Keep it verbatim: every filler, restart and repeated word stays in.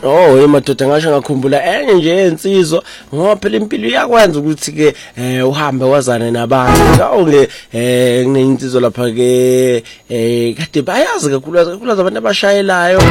Oh, emadoda ngasho ngakhumbula enye nje yensizwa ngoba phela impilo iyakwenza ukuthi ke eh uhambe wazane nabantu awunge eh kuneinsizwa lapha ke eh kade bayazi kakhulu kakhulu abantu abashayelayo